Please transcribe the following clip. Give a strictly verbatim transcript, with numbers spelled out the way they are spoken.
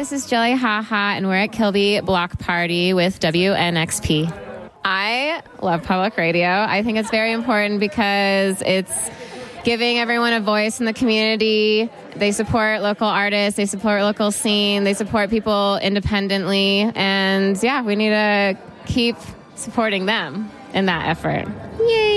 this is Jelly Haha, and we're at Kilby Block Party with W N X P. I love public radio. I think it's very important because it's giving everyone a voice in the community. They support local artists. They support local scene. They support people independently. And, yeah, we need to keep supporting them in that effort. Yay!